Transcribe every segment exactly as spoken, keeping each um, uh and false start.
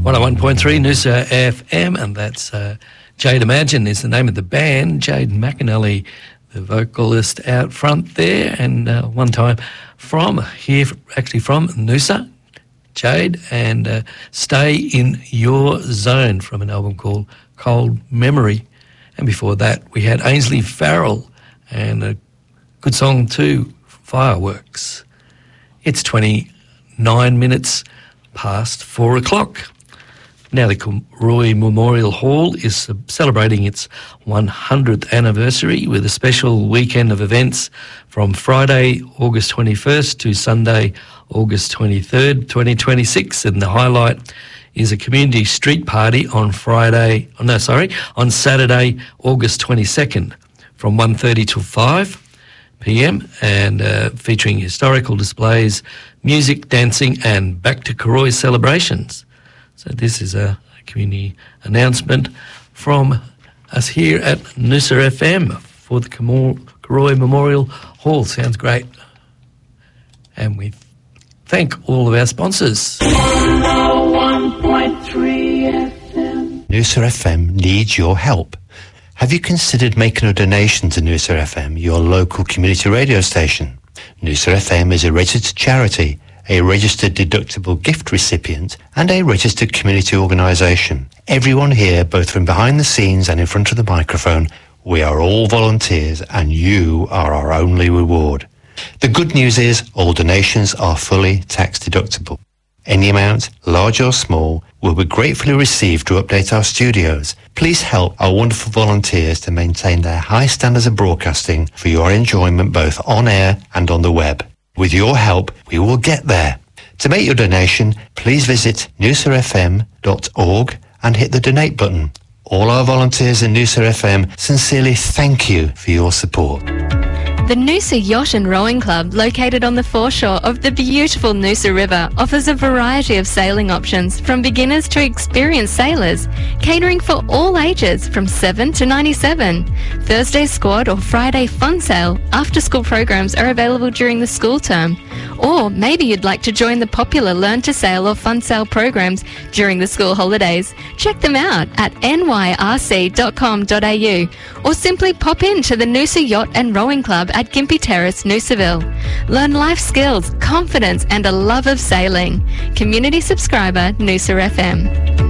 one oh one point three Noosa F M, and that's uh, Jade Imagine is the name of the band. Jade McAnally, the vocalist out front there, and uh, one time from here, actually from Noosa, Jade, and uh, Stay in Your Zone from an album called Cold Memory. And before that, we had Ainsley Farrell and a good song too, Fireworks. It's twenty-nine minutes past four o'clock. Now the Kilroy Memorial Hall is celebrating its one hundredth anniversary with a special weekend of events from Friday, August twenty-first to Sunday, August twenty-third, twenty twenty-six. And the highlight is a community street party on Friday, oh no, sorry, on Saturday, August twenty-second from one thirty till five p.m. and uh, featuring historical displays, music, dancing and Back to Kilroy celebrations. So this is a community announcement from us here at Noosa F M for the Kilroy Memorial Hall. Sounds great. And we thank all of our sponsors. one oh one point three F M. Noosa F M needs your help. Have you considered making a donation to Noosa F M, your local community radio station? Noosa F M is a registered charity, a registered deductible gift recipient, and a registered community organisation. Everyone here, both from behind the scenes and in front of the microphone, we are all volunteers and you are our only reward. The good news is all donations are fully tax deductible. Any amount, large or small, will be gratefully received to update our studios. Please help our wonderful volunteers to maintain their high standards of broadcasting for your enjoyment both on air and on the web. With your help, we will get there. To make your donation, please visit noosa f m dot org and hit the donate button. All our volunteers in Noosa F M sincerely thank you for your support. The Noosa Yacht and Rowing Club, located on the foreshore of the beautiful Noosa River, offers a variety of sailing options from beginners to experienced sailors, catering for all ages from seven to ninety-seven. Thursday squad or Friday fun sail after-school programs are available during the school term. Or maybe you'd like to join the popular Learn to Sail or Fun Sail programs during the school holidays. Check them out at n y r c dot com dot a u or simply pop in to the Noosa Yacht and Rowing Club at Gympie Terrace, Noosaville. Learn life skills, confidence and a love of sailing. Community subscriber, Noosa F M.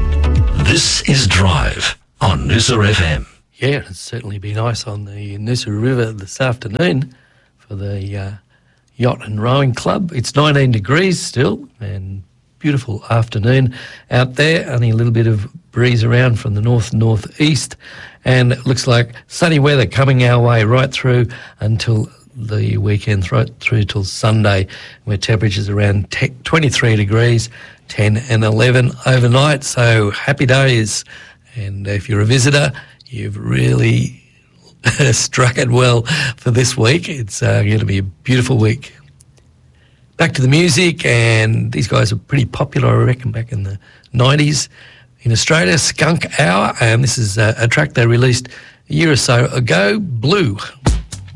This is Drive on Noosa F M. Yeah, it'd certainly be nice on the Noosa River this afternoon for the uh, Yacht and Rowing Club. It's nineteen degrees still and beautiful afternoon out there. Only a little bit of breeze around from the north northeast, and it looks like sunny weather coming our way right through until the weekend, right through till Sunday, where temperatures around twenty-three degrees, ten and eleven overnight. So happy days. And if you're a visitor, you've really struck it well for this week. It's uh, going to be a beautiful week. Back to the music, and these guys are pretty popular, I reckon, back in the nineties in Australia. Skunk Hour, and this is a, a track they released a year or so ago, Blue.